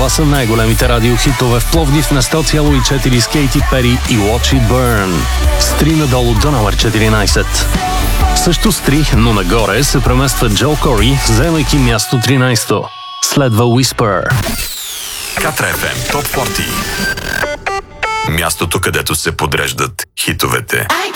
Това са най-големите радиохитове в Пловдив на 100,4 с Кейти Пери и Watch It Burn. С 3 надолу до номер 14. Също с 3, но нагоре се премества Джо Кори, заемайки място 13. Следва Whisper. Катра FM Топ 40. Мястото, където се подреждат хитовете.